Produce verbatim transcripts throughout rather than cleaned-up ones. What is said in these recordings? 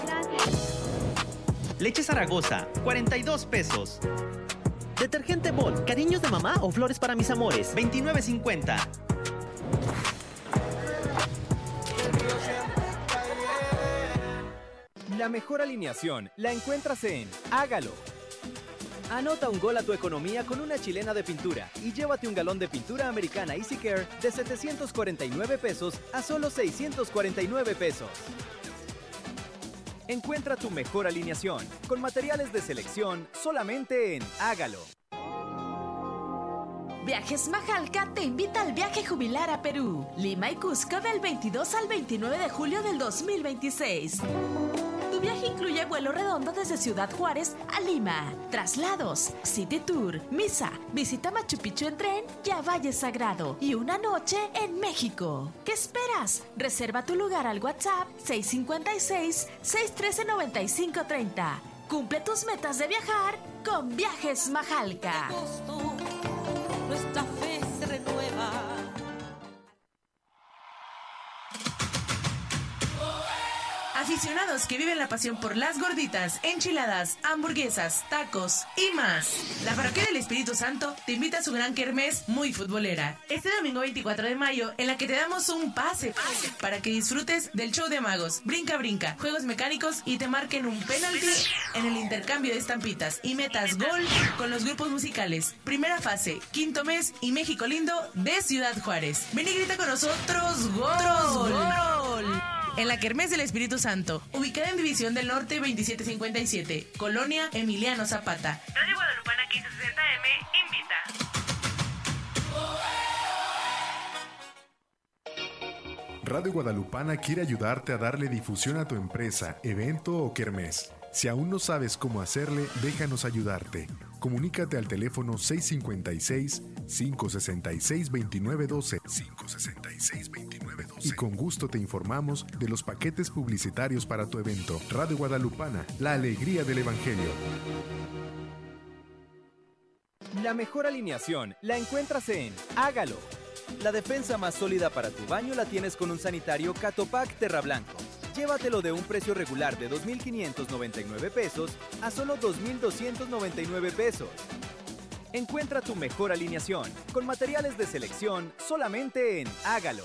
Leche Zaragoza, cuarenta y dos pesos. Detergente Bolt, cariños de mamá o flores para mis amores, veintinueve cincuenta. La mejor alineación la encuentras en Hágalo. Anota un gol a tu economía con una chilena de pintura y llévate un galón de pintura americana Easy Care de setecientos cuarenta y nueve pesos a solo seiscientos cuarenta y nueve pesos. Encuentra tu mejor alineación con materiales de selección solamente en Hágalo. Viajes Majalca te invita al viaje jubilar a Perú, Lima y Cusco del veintidós al veintinueve de julio del dos mil veintiséis. Tu viaje incluye vuelo redondo desde Ciudad Juárez a Lima, traslados, City Tour, misa, visita a Machu Picchu en tren y a Valle Sagrado y una noche en México. ¿Qué esperas? Reserva tu lugar al WhatsApp seis cinco seis, seis uno tres, nueve cinco tres cero. Cumple tus metas de viajar con Viajes Majalca. Nuestra fe se renueva. Aficionados que viven la pasión por las gorditas, enchiladas, hamburguesas, tacos y más. La Parroquia del Espíritu Santo te invita a su gran kermés muy futbolera. Este domingo veinticuatro de mayo, en la que te damos un pase para que disfrutes del show de magos, brinca brinca, juegos mecánicos y te marquen un penalti en el intercambio de estampitas y metas gol con los grupos musicales. Primera fase, quinto mes y México lindo de Ciudad Juárez. Ven y grita con nosotros ¡Gol! ¡Gol! En la Kermés del Espíritu Santo, ubicada en División del Norte veintisiete cincuenta y siete, Colonia Emiliano Zapata. Radio Guadalupana quince sesenta eme invita. Radio Guadalupana quiere ayudarte a darle difusión a tu empresa, evento o kermés. Si aún no sabes cómo hacerle, déjanos ayudarte. Comunícate al teléfono seis cinco seis, cinco seis seis, dos nueve uno dos, cinco seis seis, dos nueve uno dos y con gusto te informamos de los paquetes publicitarios para tu evento. Radio Guadalupana, la alegría del Evangelio. La mejor alineación la encuentras en Hágalo. La defensa más sólida para tu baño la tienes con un sanitario Catopac Terra Blanco. Llévatelo de un precio regular de dos mil quinientos noventa y nueve pesos a solo dos mil doscientos noventa y nueve pesos. Encuentra tu mejor alineación con materiales de selección solamente en Hágalo.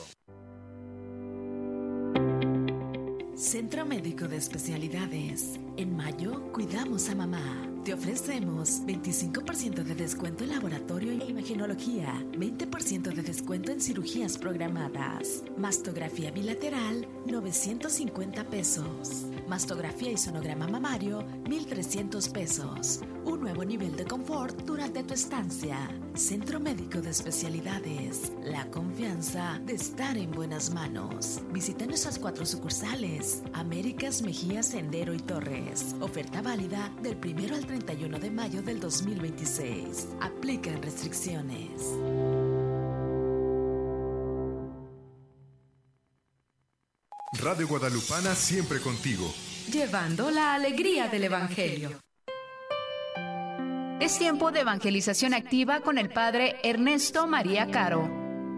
Centro Médico de Especialidades. En mayo, cuidamos a mamá. Te ofrecemos veinticinco por ciento de descuento en laboratorio e imagenología, veinte por ciento de descuento en cirugías programadas. Mastografía bilateral, novecientos cincuenta pesos. Mastografía y sonograma mamario, mil trescientos pesos. Un nuevo nivel de confort durante tu estancia. Centro Médico de Especialidades. La confianza de estar en buenas manos. Visita nuestras cuatro sucursales: Américas, Mejía, Sendero y Torres. Oferta válida del primero al treinta y uno de mayo del dos mil veintiséis. Aplican restricciones. Radio Guadalupana siempre contigo. Llevando la alegría del Evangelio. Es tiempo de evangelización activa con el Padre Ernesto María Caro.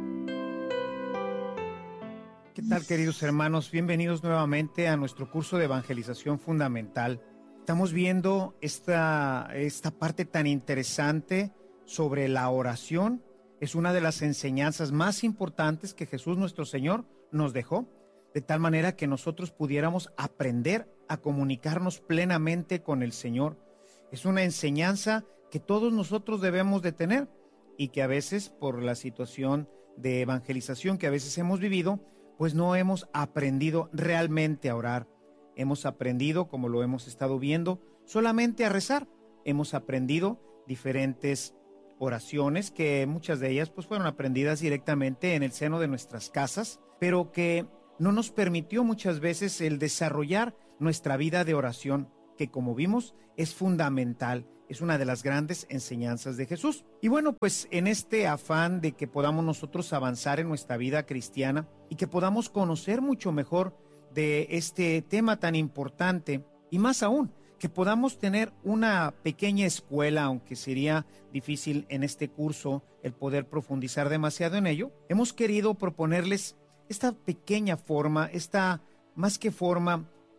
¿Qué tal, queridos hermanos? Bienvenidos nuevamente a nuestro curso de evangelización fundamental. Estamos viendo esta, esta parte tan interesante sobre la oración. Es una de las enseñanzas más importantes que Jesús nuestro Señor nos dejó, de tal manera que nosotros pudiéramos aprender a comunicarnos plenamente con el Señor. Es una enseñanza que todos nosotros debemos de tener y que a veces, por la situación de evangelización que a veces hemos vivido, pues no hemos aprendido realmente a orar. Hemos aprendido, como lo hemos estado viendo, solamente a rezar. Hemos aprendido diferentes oraciones que muchas de ellas pues fueron aprendidas directamente en el seno de nuestras casas, pero que no nos permitió muchas veces el desarrollar nuestra vida de oración, que como vimos es fundamental, es una de las grandes enseñanzas de Jesús. Y bueno, pues en este afán de que podamos nosotros avanzar en nuestra vida cristiana y que podamos conocer mucho mejor de este tema tan importante, y más aún, que podamos tener una pequeña escuela, aunque sería difícil en este curso el poder profundizar demasiado en ello, hemos querido proponerles esta pequeña forma, esta más que forma,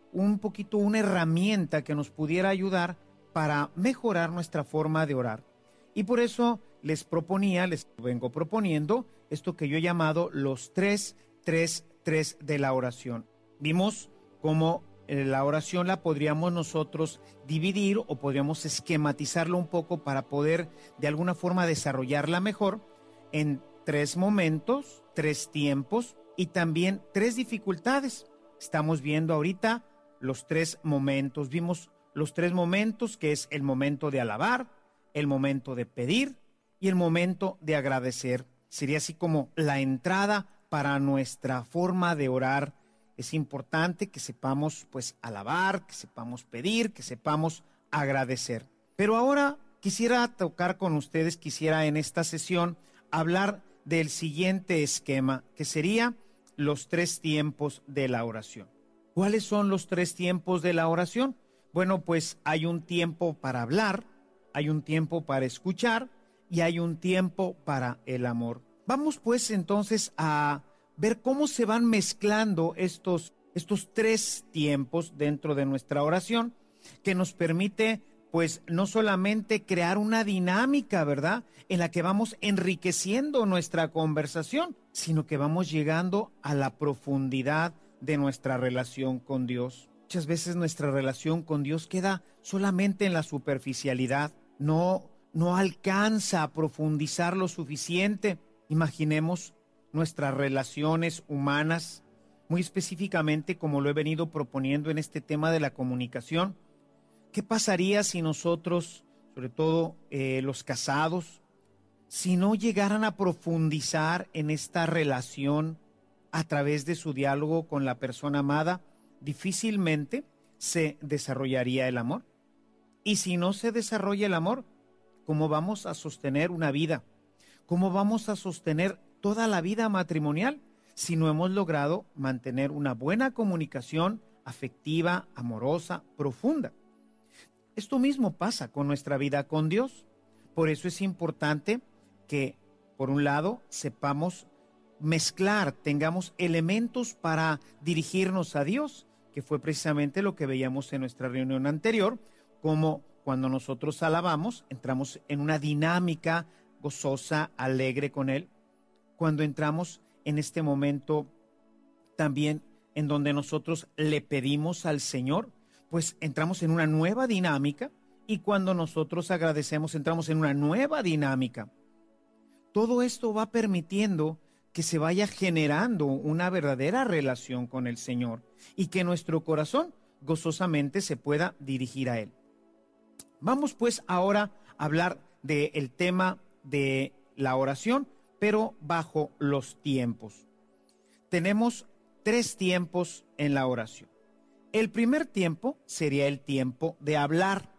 un poquito una herramienta que nos pudiera ayudar para mejorar nuestra forma de orar. Y por eso les proponía, les vengo proponiendo esto que yo he llamado los tres, tres, tres de la oración. Vimos cómo la oración la podríamos nosotros dividir o podríamos esquematizarlo un poco para poder de alguna forma desarrollarla mejor en tres momentos, tres tiempos y también tres dificultades. Estamos viendo ahorita los tres momentos. Vimos los tres momentos, que es el momento de alabar, el momento de pedir y el momento de agradecer. Sería así como la entrada para nuestra forma de orar. Es importante que sepamos pues alabar, que sepamos pedir, que sepamos agradecer. Pero ahora quisiera tocar con ustedes, quisiera en esta sesión hablar del siguiente esquema, que sería los tres tiempos de la oración. ¿Cuáles son los tres tiempos de la oración? Bueno, pues hay un tiempo para hablar, hay un tiempo para escuchar y hay un tiempo para el amor. Vamos pues entonces a ver cómo se van mezclando estos, estos tres tiempos dentro de nuestra oración, que nos permite pues no solamente crear una dinámica, ¿verdad?, en la que vamos enriqueciendo nuestra conversación, sino que vamos llegando a la profundidad de nuestra relación con Dios. Muchas veces nuestra relación con Dios queda solamente en la superficialidad, no, no alcanza a profundizar lo suficiente. Imaginemos nuestras relaciones humanas, muy específicamente como lo he venido proponiendo en este tema de la comunicación. ¿Qué pasaría si nosotros, sobre todo eh, los casados, si no llegaran a profundizar en esta relación a través de su diálogo con la persona amada? Difícilmente se desarrollaría el amor. Y si no se desarrolla el amor, ¿cómo vamos a sostener una vida? ¿Cómo vamos a sostener toda la vida matrimonial si no hemos logrado mantener una buena comunicación afectiva, amorosa, profunda? Esto mismo pasa con nuestra vida con Dios. Por eso es importante que, por un lado, sepamos mezclar, tengamos elementos para dirigirnos a Dios, que fue precisamente lo que veíamos en nuestra reunión anterior, como cuando nosotros alabamos, entramos en una dinámica gozosa, alegre con Él. Cuando entramos en este momento también en donde nosotros le pedimos al Señor, pues entramos en una nueva dinámica, y cuando nosotros agradecemos entramos en una nueva dinámica. Todo esto va permitiendo que se vaya generando una verdadera relación con el Señor y que nuestro corazón gozosamente se pueda dirigir a Él. Vamos pues ahora a hablar del tema de la oración, pero bajo los tiempos. Tenemos tres tiempos en la oración. El primer tiempo sería el tiempo de hablar.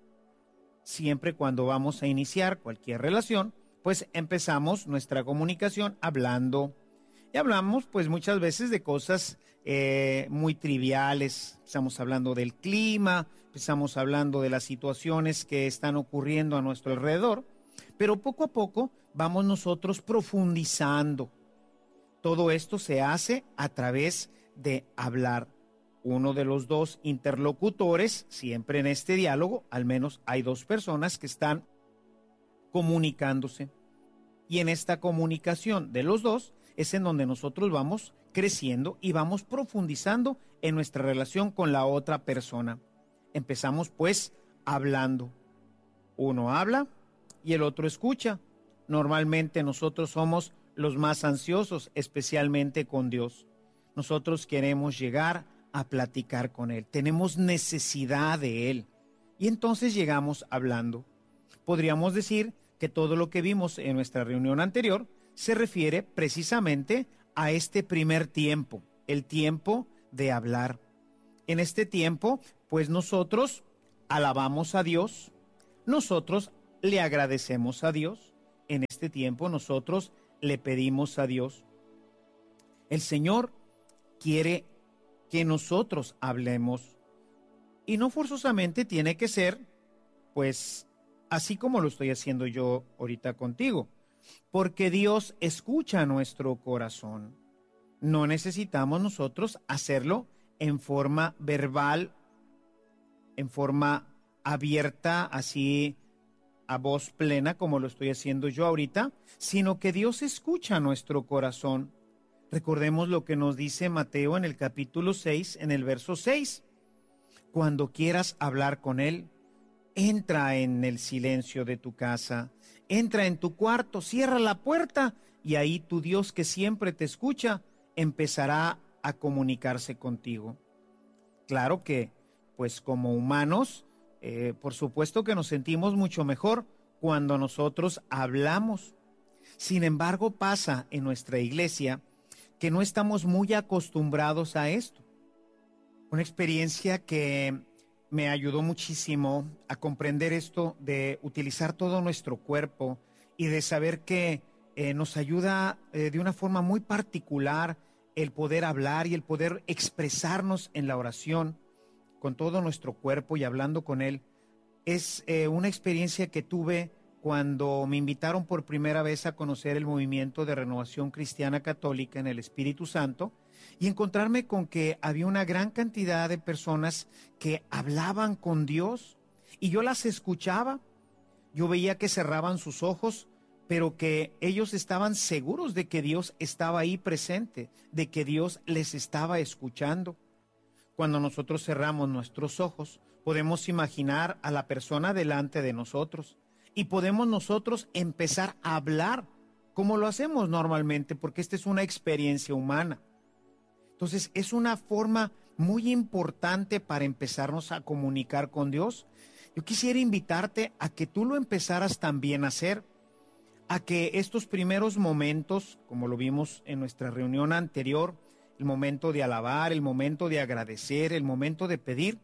Siempre cuando vamos a iniciar cualquier relación, pues empezamos nuestra comunicación hablando. Y hablamos pues muchas veces de cosas eh, muy triviales. Empezamos hablando del clima, empezamos hablando de las situaciones que están ocurriendo a nuestro alrededor, pero poco a poco vamos nosotros profundizando. Todo esto se hace a través de hablar. Uno de los dos interlocutores, siempre en este diálogo, al menos hay dos personas que están comunicándose. Y en esta comunicación de los dos es en donde nosotros vamos creciendo y vamos profundizando en nuestra relación con la otra persona. Empezamos pues hablando. Uno habla y el otro escucha. Normalmente nosotros somos los más ansiosos, especialmente con Dios. Nosotros queremos llegar a platicar con Él. Tenemos necesidad de Él. Y entonces llegamos hablando. Podríamos decir que todo lo que vimos en nuestra reunión anterior se refiere precisamente a este primer tiempo, el tiempo de hablar. En este tiempo, pues nosotros alabamos a Dios, nosotros le agradecemos a Dios, en este tiempo nosotros le pedimos a Dios. El Señor quiere que nosotros hablemos, y no forzosamente tiene que ser, pues, así como lo estoy haciendo yo ahorita contigo, porque Dios escucha nuestro corazón. No necesitamos nosotros hacerlo en forma verbal, en forma abierta, así a voz plena, como lo estoy haciendo yo ahorita, sino que Dios escucha nuestro corazón. Recordemos lo que nos dice Mateo en el capítulo seis, en el verso seis. Cuando quieras hablar con Él, entra en el silencio de tu casa, entra en tu cuarto, cierra la puerta y ahí tu Dios, que siempre te escucha, empezará a comunicarse contigo. Claro que, pues como humanos, eh, por supuesto que nos sentimos mucho mejor cuando nosotros hablamos. Sin embargo, pasa en nuestra iglesia que no estamos muy acostumbrados a esto. Una experiencia que me ayudó muchísimo a comprender esto de utilizar todo nuestro cuerpo y de saber que eh, nos ayuda eh, de una forma muy particular el poder hablar y el poder expresarnos en la oración con todo nuestro cuerpo y hablando con Él. Es eh, una experiencia que tuve cuando me invitaron por primera vez a conocer el movimiento de Renovación Cristiana Católica en el Espíritu Santo y encontrarme con que había una gran cantidad de personas que hablaban con Dios y yo las escuchaba. Yo veía que cerraban sus ojos, pero que ellos estaban seguros de que Dios estaba ahí presente, de que Dios les estaba escuchando. Cuando nosotros cerramos nuestros ojos, podemos imaginar a la persona delante de nosotros y podemos nosotros empezar a hablar como lo hacemos normalmente, porque esta es una experiencia humana. Entonces, es una forma muy importante para empezarnos a comunicar con Dios. Yo quisiera invitarte a que tú lo empezaras también a hacer, a que estos primeros momentos, como lo vimos en nuestra reunión anterior, el momento de alabar, el momento de agradecer, el momento de pedir,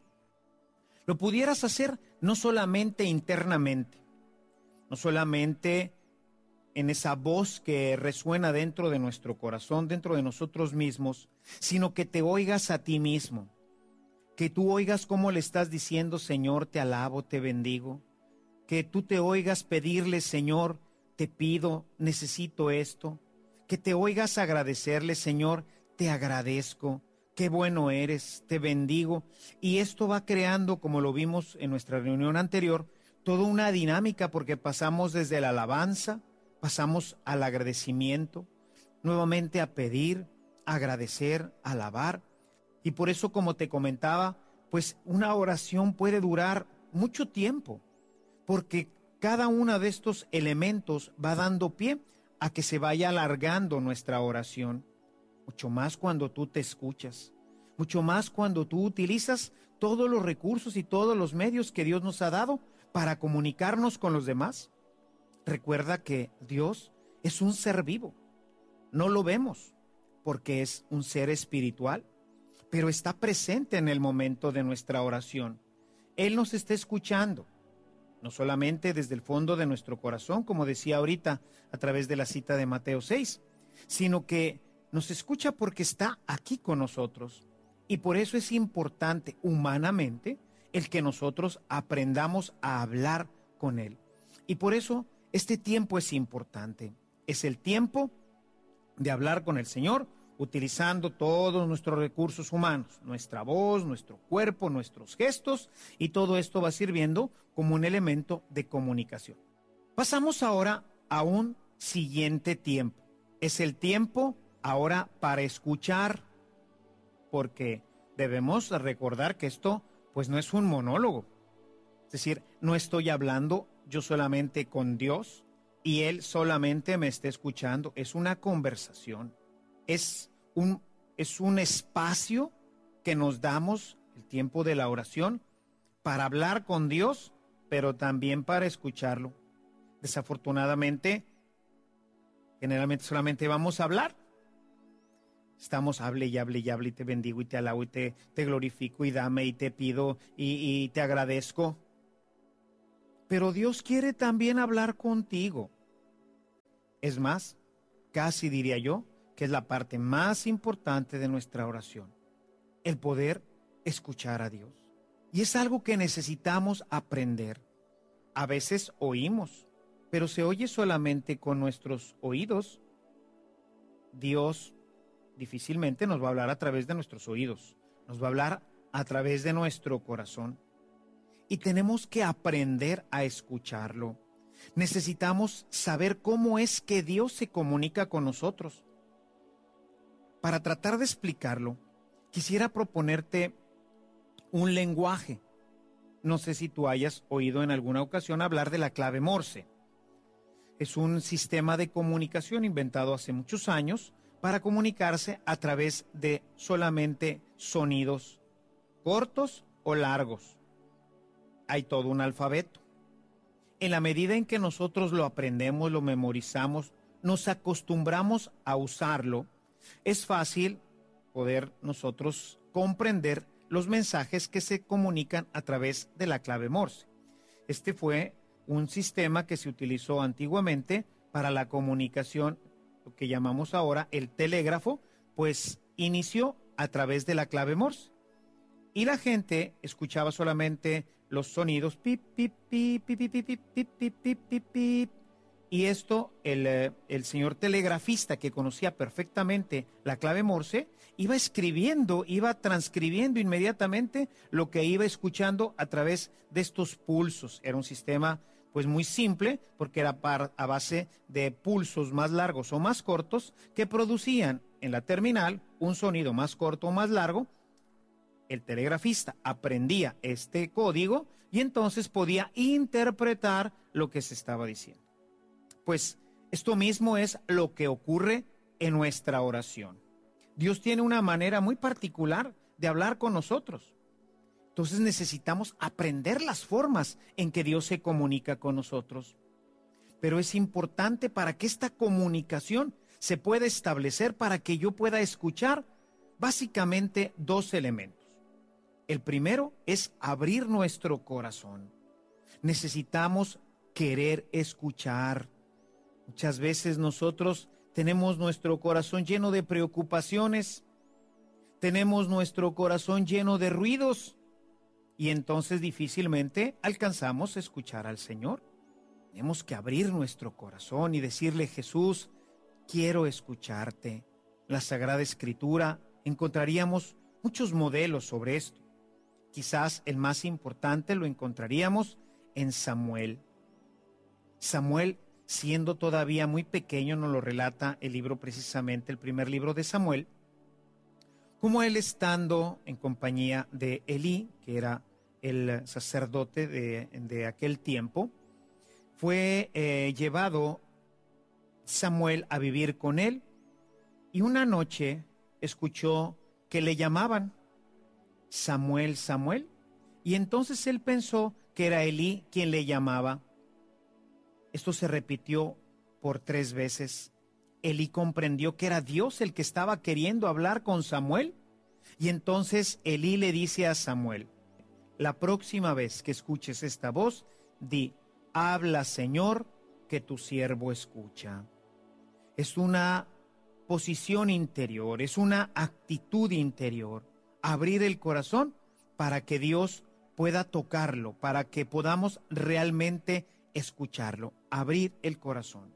lo pudieras hacer no solamente internamente, no solamente en esa voz que resuena dentro de nuestro corazón, dentro de nosotros mismos, sino que te oigas a ti mismo, que tú oigas cómo le estás diciendo: Señor, te alabo, te bendigo, que tú te oigas pedirle: Señor, te pido, necesito esto, que te oigas agradecerle: Señor, te agradezco, qué bueno eres, te bendigo. Y esto va creando, como lo vimos en nuestra reunión anterior, toda una dinámica, porque pasamos desde la alabanza, pasamos al agradecimiento, nuevamente a pedir, a agradecer, a alabar. Y por eso, como te comentaba, pues una oración puede durar mucho tiempo, porque cada uno de estos elementos va dando pie a que se vaya alargando nuestra oración. Mucho más cuando tú te escuchas, mucho más cuando tú utilizas todos los recursos y todos los medios que Dios nos ha dado para comunicarnos con los demás. Recuerda que Dios es un ser vivo. No lo vemos porque es un ser espiritual, pero está presente en el momento de nuestra oración. Él nos está escuchando, no solamente desde el fondo de nuestro corazón, como decía ahorita a través de la cita de Mateo seis, sino que nos escucha porque está aquí con nosotros. Y por eso es importante humanamente el que nosotros aprendamos a hablar con Él. Y por eso este tiempo es importante. Es el tiempo de hablar con el Señor utilizando todos nuestros recursos humanos, nuestra voz, nuestro cuerpo, nuestros gestos, y todo esto va sirviendo como un elemento de comunicación. Pasamos ahora a un siguiente tiempo. Es el tiempo ahora para escuchar, porque debemos recordar que esto pues no es un monólogo. Es decir, no estoy hablando yo solamente con Dios y Él solamente me está escuchando. Es una conversación. Es un, es un espacio que nos damos, el tiempo de la oración, para hablar con Dios, pero también para escucharlo. Desafortunadamente, generalmente solamente vamos a hablar. Estamos, hable y hable y hable y te bendigo y te alabo y te, te glorifico y dame y te pido y, y te agradezco. Pero Dios quiere también hablar contigo. Es más, casi diría yo que es la parte más importante de nuestra oración, el poder escuchar a Dios. Y es algo que necesitamos aprender. A veces oímos, pero se oye solamente con nuestros oídos. Dios difícilmente nos va a hablar a través de nuestros oídos. nos va a hablar a través de nuestro corazón. Y tenemos que aprender a escucharlo. Necesitamos saber cómo es que Dios se comunica con nosotros. Para tratar de explicarlo, quisiera proponerte un lenguaje. No sé si tú hayas oído en alguna ocasión hablar de la clave Morse. Es un sistema de comunicación inventado hace muchos años para comunicarse a través de solamente sonidos cortos o largos. Hay todo un alfabeto. En la medida en que nosotros lo aprendemos, lo memorizamos, nos acostumbramos a usarlo, es fácil poder nosotros comprender los mensajes que se comunican a través de la clave Morse. Este fue un sistema que se utilizó antiguamente para la comunicación, lo que llamamos ahora el telégrafo, pues inició a través de la clave Morse. Y la gente escuchaba solamente los sonidos pip, pip, pip, pip, pip, pip, pip, pip, pip, pip, pip. Y esto, el, el señor telegrafista que conocía perfectamente la clave Morse, iba escribiendo, iba transcribiendo inmediatamente lo que iba escuchando a través de estos pulsos. Era un sistema pues muy simple, porque era par, a base de pulsos más largos o más cortos que producían en la terminal un sonido más corto o más largo. El telegrafista aprendía este código y entonces podía interpretar lo que se estaba diciendo. Pues esto mismo es lo que ocurre en nuestra oración. Dios tiene una manera muy particular de hablar con nosotros. Entonces necesitamos aprender las formas en que Dios se comunica con nosotros. Pero es importante para que esta comunicación se pueda establecer, para que yo pueda escuchar, básicamente dos elementos. El primero es abrir nuestro corazón. Necesitamos querer escuchar. Muchas veces nosotros tenemos nuestro corazón lleno de preocupaciones, tenemos nuestro corazón lleno de ruidos y entonces difícilmente alcanzamos a escuchar al Señor. Tenemos que abrir nuestro corazón y decirle: Jesús, quiero escucharte. En la Sagrada Escritura encontraríamos muchos modelos sobre esto. Quizás el más importante lo encontraríamos en Samuel. Samuel, siendo todavía muy pequeño, nos lo relata el libro, precisamente el primer libro de Samuel, como él, estando en compañía de Elí, que era el sacerdote de, de aquel tiempo, fue eh, llevado Samuel a vivir con él, y una noche escuchó que le llamaban Samuel, Samuel, y entonces él pensó que era Elí quien le llamaba. Esto se repitió por tres veces. Elí comprendió que era Dios el que estaba queriendo hablar con Samuel, y entonces Elí le dice a Samuel: la próxima vez que escuches esta voz, di: habla, Señor, que tu siervo escucha. Es una posición interior, es una actitud interior. Abrir el corazón para que Dios pueda tocarlo, para que podamos realmente escucharlo. Abrir el corazón.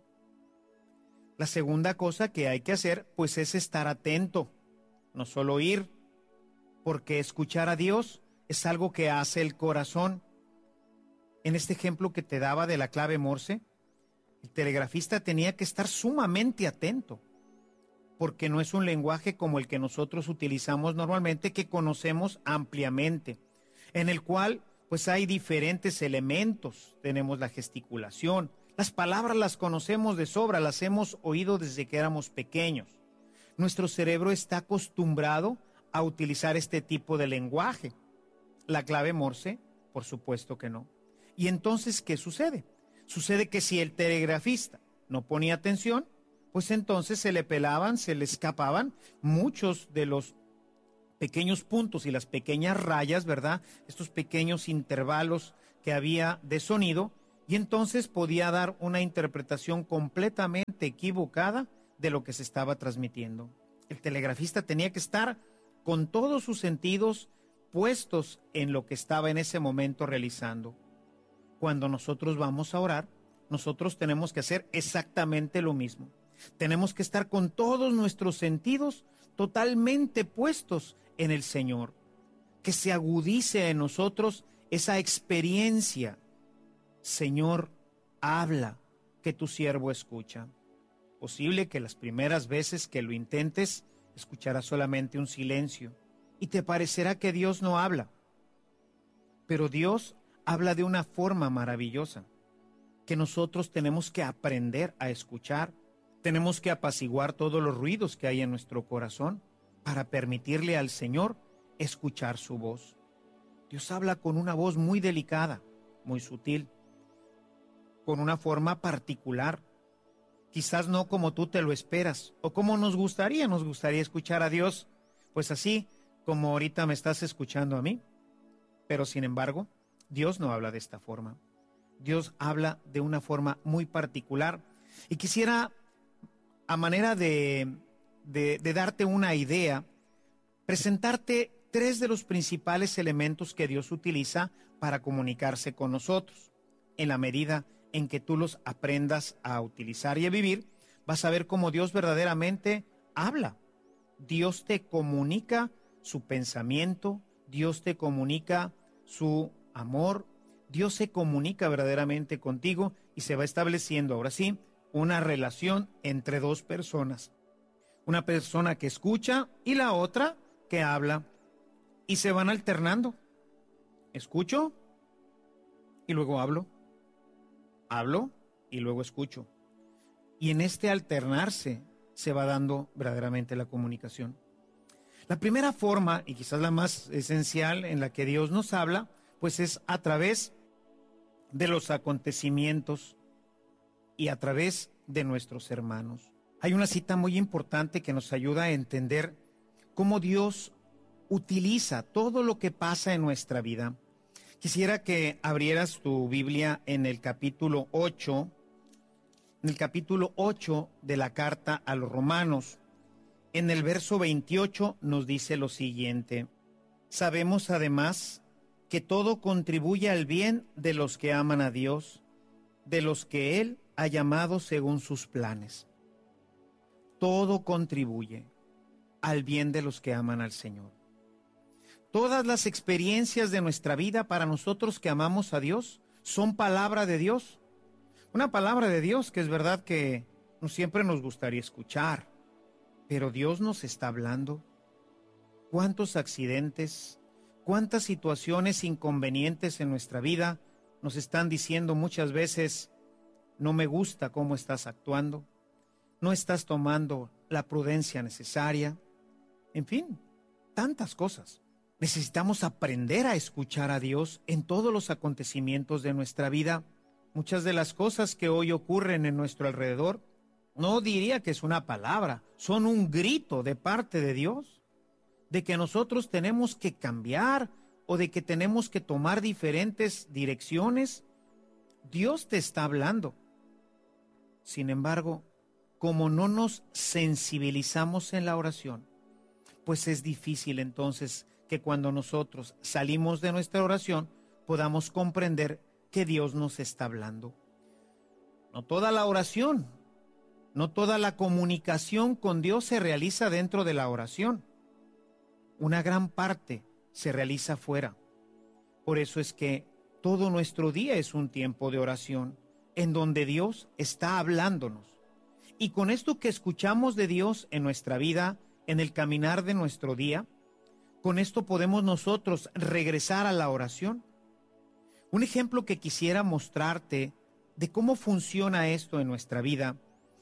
La segunda cosa que hay que hacer, pues, es estar atento, no solo oír, porque escuchar a Dios es algo que hace el corazón. En este ejemplo que te daba de la clave Morse, el telegrafista tenía que estar sumamente atento, porque no es un lenguaje como el que nosotros utilizamos normalmente, que conocemos ampliamente, en el cual pues hay diferentes elementos. Tenemos la gesticulación, las palabras las conocemos de sobra, las hemos oído desde que éramos pequeños. Nuestro cerebro está acostumbrado a utilizar este tipo de lenguaje. La clave Morse, por supuesto que no. Y entonces, ¿qué sucede? Sucede que si el telegrafista no ponía atención, pues entonces se le pelaban, se le escapaban muchos de los pequeños puntos y las pequeñas rayas, ¿verdad? Estos pequeños intervalos que había de sonido, y entonces podía dar una interpretación completamente equivocada de lo que se estaba transmitiendo. El telegrafista tenía que estar con todos sus sentidos puestos en lo que estaba en ese momento realizando. Cuando nosotros vamos a orar, nosotros tenemos que hacer exactamente lo mismo. Tenemos que estar con todos nuestros sentidos totalmente puestos en el Señor, que se agudice en nosotros esa experiencia. Señor, habla, que tu siervo escucha. Posible que las primeras veces que lo intentes, escucharás solamente un silencio y te parecerá que Dios no habla. Pero Dios habla de una forma maravillosa, que nosotros tenemos que aprender a escuchar. Tenemos que apaciguar todos los ruidos que hay en nuestro corazón para permitirle al Señor escuchar su voz. Dios habla con una voz muy delicada, muy sutil, con una forma particular, quizás no como tú te lo esperas o como nos gustaría, nos gustaría escuchar a Dios, pues así como ahorita me estás escuchando a mí. Pero sin embargo, Dios no habla de esta forma. Dios habla de una forma muy particular y quisiera, a manera de, de, de darte una idea, presentarte tres de los principales elementos que Dios utiliza para comunicarse con nosotros. En la medida en que tú los aprendas a utilizar y a vivir, vas a ver cómo Dios verdaderamente habla. Dios te comunica su pensamiento, Dios te comunica su amor, Dios se comunica verdaderamente contigo y se va estableciendo ahora sí una relación entre dos personas. Una persona que escucha y la otra que habla y se van alternando. Escucho y luego hablo. Hablo y luego escucho. Y en este alternarse se va dando verdaderamente la comunicación. La primera forma, y quizás la más esencial en la que Dios nos habla, pues es a través de los acontecimientos y a través de nuestros hermanos. Hay una cita muy importante que nos ayuda a entender cómo Dios utiliza todo lo que pasa en nuestra vida. Quisiera que abrieras tu Biblia en el capítulo ocho, en el capítulo ocho de la carta a los Romanos. En el verso veintiocho nos dice lo siguiente: sabemos además que todo contribuye al bien de los que aman a Dios, de los que Él ha llamado según sus planes. Todo contribuye al bien de los que aman al Señor. Todas las experiencias de nuestra vida para nosotros que amamos a Dios son palabra de Dios. Una palabra de Dios que es verdad que no siempre nos gustaría escuchar, pero Dios nos está hablando. ¿Cuántos accidentes, cuántas situaciones inconvenientes en nuestra vida nos están diciendo muchas veces: no me gusta cómo estás actuando, no estás tomando la prudencia necesaria? En fin, tantas cosas. Necesitamos aprender a escuchar a Dios en todos los acontecimientos de nuestra vida. Muchas de las cosas que hoy ocurren en nuestro alrededor, no diría que es una palabra, son un grito de parte de Dios, de que nosotros tenemos que cambiar o de que tenemos que tomar diferentes direcciones. Dios te está hablando. Sin embargo, como no nos sensibilizamos en la oración, pues es difícil entonces que cuando nosotros salimos de nuestra oración podamos comprender que Dios nos está hablando. No toda la oración, no toda la comunicación con Dios se realiza dentro de la oración. Una gran parte se realiza fuera. Por eso es que todo nuestro día es un tiempo de oración en donde Dios está hablándonos. Y con esto que escuchamos de Dios en nuestra vida, en el caminar de nuestro día, con esto podemos nosotros regresar a la oración. Un ejemplo que quisiera mostrarte de cómo funciona esto en nuestra vida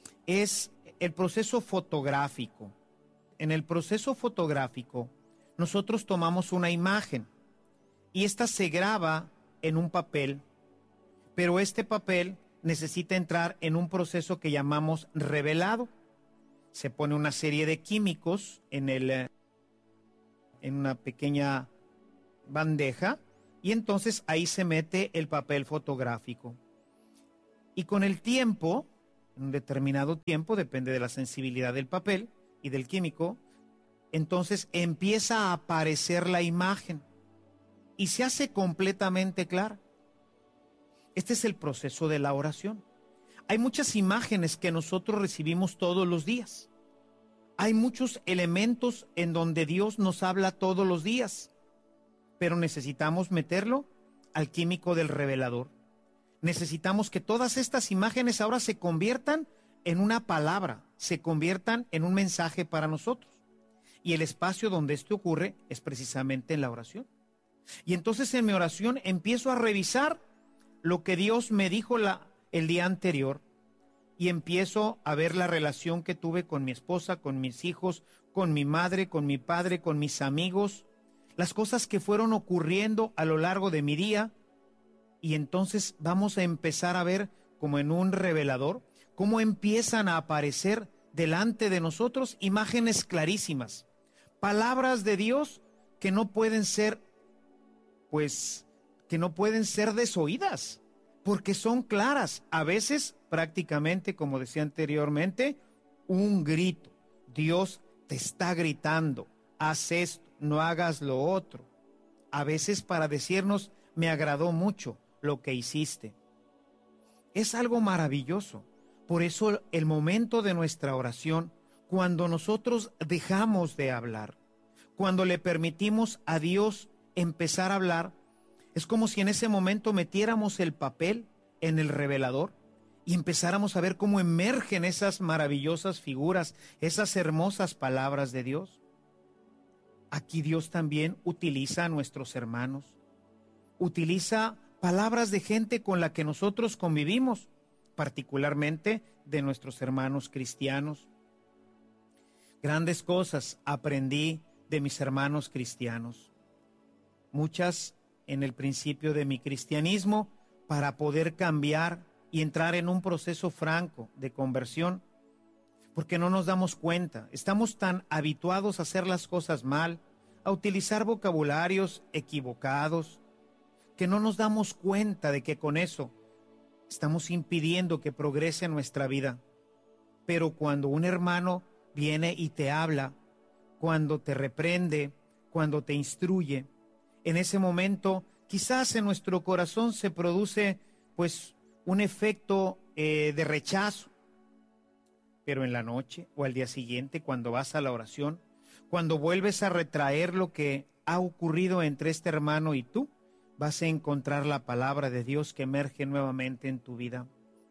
es el proceso fotográfico. En el proceso fotográfico, nosotros tomamos una imagen y esta se graba en un papel, pero este papel necesita entrar en un proceso que llamamos revelado. Se pone una serie de químicos en el en una pequeña bandeja y entonces ahí se mete el papel fotográfico. Y con el tiempo, en un determinado tiempo, depende de la sensibilidad del papel y del químico, entonces empieza a aparecer la imagen y se hace completamente clara. Este es el proceso de la oración. Hay muchas imágenes que nosotros recibimos todos los días. Hay muchos elementos en donde Dios nos habla todos los días. pero necesitamos meterlo al químico del revelador. Necesitamos que todas estas imágenes ahora se conviertan en una palabra, se conviertan en un mensaje para nosotros. Y el espacio donde esto ocurre es precisamente en la oración. Y entonces en mi oración empiezo a revisar lo que Dios me dijo la, el día anterior, y empiezo a ver la relación que tuve con mi esposa, con mis hijos, con mi madre, con mi padre, con mis amigos, las cosas que fueron ocurriendo a lo largo de mi día. Y entonces vamos a empezar a ver, como en un revelador, cómo empiezan a aparecer delante de nosotros imágenes clarísimas, palabras de Dios que no pueden ser, pues, que no pueden ser desoídas, porque son claras, a veces prácticamente, como decía anteriormente, un grito. Dios te está gritando, haz esto, no hagas lo otro. A veces para decirnos, me agradó mucho lo que hiciste. Es algo maravilloso. Por eso el momento de nuestra oración, cuando nosotros dejamos de hablar, cuando le permitimos a Dios empezar a hablar, es como si en ese momento metiéramos el papel en el revelador y empezáramos a ver cómo emergen esas maravillosas figuras, esas hermosas palabras de Dios. Aquí Dios también utiliza a nuestros hermanos, utiliza palabras de gente con la que nosotros convivimos, particularmente de nuestros hermanos cristianos. Grandes cosas aprendí de mis hermanos cristianos, muchas en el principio de mi cristianismo, para poder cambiar y entrar en un proceso franco de conversión, porque no nos damos cuenta, estamos tan habituados a hacer las cosas mal, a utilizar vocabularios equivocados, que no nos damos cuenta de que con eso estamos impidiendo que progrese nuestra vida. Pero cuando un hermano viene y te habla, cuando te reprende, cuando te instruye, en ese momento quizás en nuestro corazón se produce pues un efecto eh, de rechazo. Pero en la noche o al día siguiente, cuando vas a la oración, cuando vuelves a retraer lo que ha ocurrido entre este hermano y tú, vas a encontrar la palabra de Dios que emerge nuevamente en tu vida.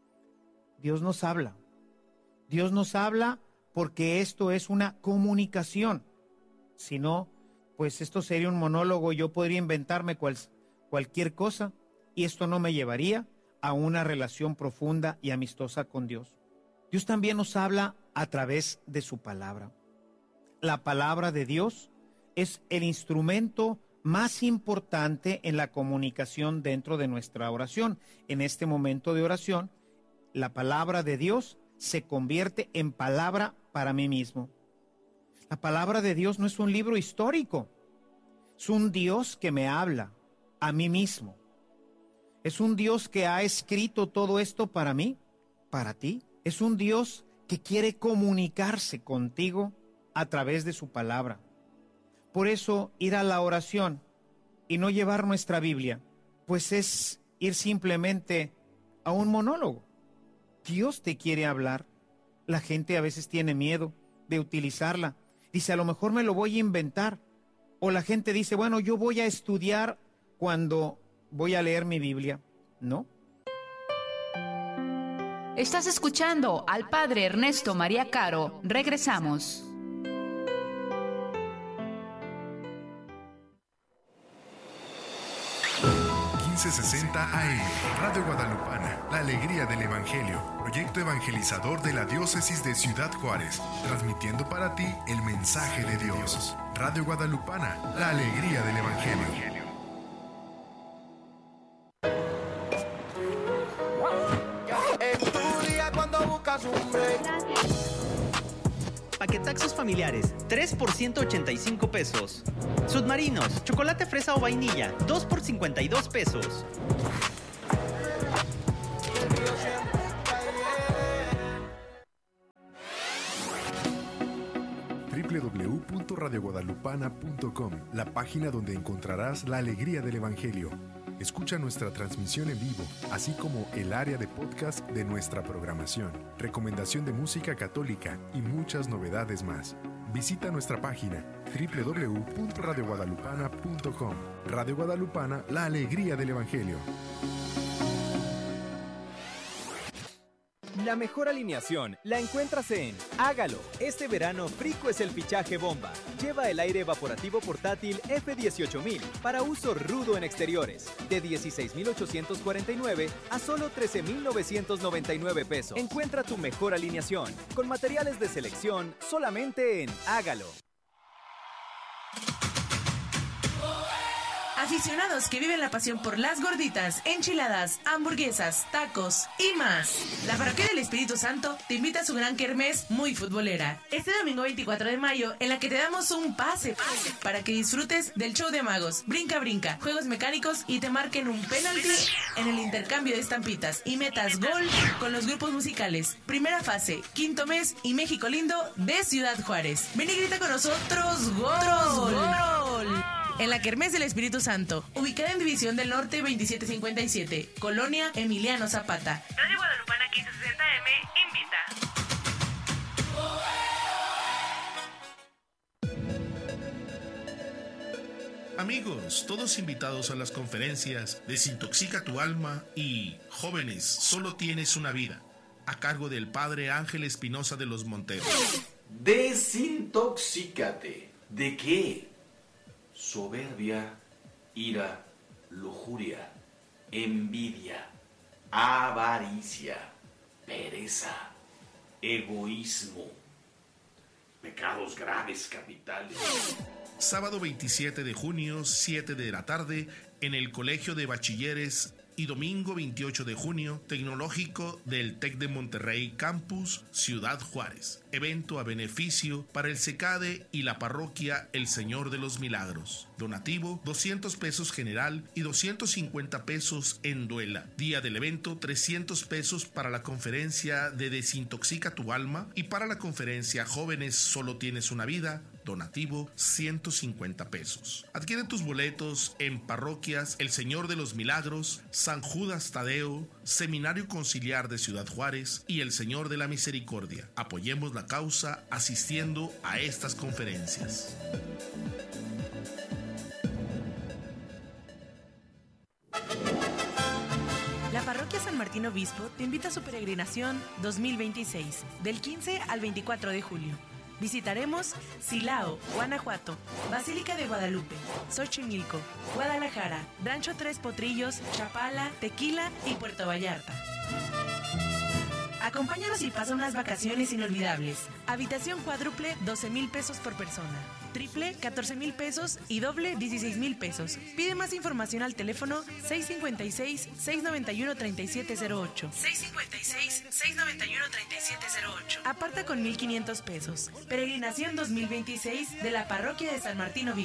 Dios nos habla. Dios nos habla porque esto es una comunicación. Si no, pues esto sería un monólogo, yo podría inventarme cual, cualquier cosa y esto no me llevaría a una relación profunda y amistosa con Dios. Dios también nos habla a través de su palabra. La palabra de Dios es el instrumento más importante en la comunicación dentro de nuestra oración. En este momento de oración, la palabra de Dios se convierte en palabra para mí mismo. La palabra de Dios no es un libro histórico, es un Dios que me habla a mí mismo. Es un Dios que ha escrito todo esto para mí, para ti. Es un Dios que quiere comunicarse contigo a través de su palabra. Por eso ir a la oración y no llevar nuestra Biblia, pues es ir simplemente a un monólogo. Dios te quiere hablar. La gente a veces tiene miedo de utilizarla. Dice, a lo mejor me lo voy a inventar. O la gente dice, bueno, yo voy a estudiar cuando voy a leer mi Biblia. No. Estás escuchando al Padre Ernesto María Caro. Regresamos. quince sesenta A M, Radio Guadalupana, la alegría del Evangelio, proyecto evangelizador de la diócesis de Ciudad Juárez, transmitiendo para ti el mensaje de Dios. Radio Guadalupana, la alegría del Evangelio. Paquetaxos familiares, tres por ciento ochenta y cinco pesos. Submarinos, chocolate fresa o vainilla, dos por cincuenta y dos pesos. doble u doble u doble u punto radio guadalupana punto com, la página donde encontrarás la alegría del Evangelio. Escucha nuestra transmisión en vivo, así como el área de podcast de nuestra programación, recomendación de música católica y muchas novedades más. Visita nuestra página doble u doble u doble u punto radio guadalupana punto com. Radio Guadalupana, la alegría del Evangelio. La mejor alineación la encuentras en Hágalo. Este verano, Frico es el fichaje bomba. Lleva el aire evaporativo portátil F dieciocho mil para uso rudo en exteriores, de dieciséis mil ochocientos cuarenta y nueve a solo trece mil novecientos noventa y nueve pesos. Encuentra tu mejor alineación con materiales de selección solamente en Hágalo. Aficionados que viven la pasión por las gorditas, enchiladas, hamburguesas, tacos y más. La Parroquia del Espíritu Santo te invita a su gran kermés muy futbolera. Este domingo veinticuatro de mayo, en la que te damos un pase, pase para que disfrutes del show de magos, brinca brinca, juegos mecánicos y te marquen un penalti en el intercambio de estampitas y metas gol con los grupos musicales. Primera fase, quinto mes y México lindo de Ciudad Juárez. Ven y grita con nosotros ¡Gol! ¡Gol! En la Kermés del Espíritu Santo, ubicada en División del Norte veintisiete cincuenta y siete, Colonia Emiliano Zapata. Radio Guadalupana quince sesenta M invita. Amigos, todos invitados a las conferencias Desintoxica tu alma y Jóvenes, solo tienes una vida, a cargo del Padre Ángel Espinosa de los Monteros. Desintoxícate. ¿De qué? Soberbia, ira, lujuria, envidia, avaricia, pereza, egoísmo, pecados graves capitales. Sábado veintisiete de junio, siete de la tarde, en el Colegio de Bachilleres, y domingo veintiocho de junio, Tecnológico del TEC de Monterrey Campus, Ciudad Juárez. Evento a beneficio para el SECADE y la parroquia El Señor de los Milagros. Donativo, doscientos pesos general y doscientos cincuenta pesos en duela. Día del evento, trescientos pesos para la conferencia de Desintoxica tu alma y para la conferencia Jóvenes, solo tienes una vida. Donativo, ciento cincuenta pesos. Adquiere tus boletos en parroquias El Señor de los Milagros, San Judas Tadeo, Seminario Conciliar de Ciudad Juárez y El Señor de la Misericordia. Apoyemos la causa asistiendo a estas conferencias. La Parroquia San Martín Obispo te invita a su peregrinación dos mil veintiséis, del quince al veinticuatro de julio. Visitaremos Silao, Guanajuato, Basílica de Guadalupe, Xochimilco, Guadalajara, Rancho Tres Potrillos, Chapala, Tequila y Puerto Vallarta. Acompáñanos y pasa unas vacaciones inolvidables. Habitación cuádruple, doce mil pesos por persona. Triple, catorce mil pesos y doble, dieciséis mil pesos. Pide más información al teléfono seis cinco seis, seis nueve uno, tres siete cero ocho. seis cinco seis, seis nueve uno, tres siete cero ocho. Aparta con mil quinientos pesos. Peregrinación dos mil veintiséis de la Parroquia de San Martín Obispo.